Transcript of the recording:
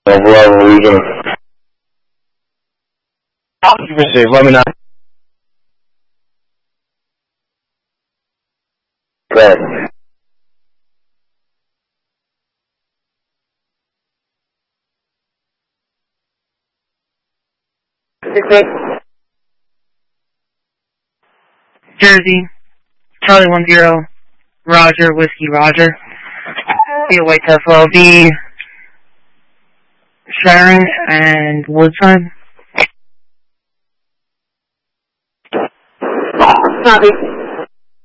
Bravo region. Receive, let me know. Good. Jersey, Charlie 10, Roger, Whiskey Roger. Be away to FLB, Sharon and Woodside. Copy.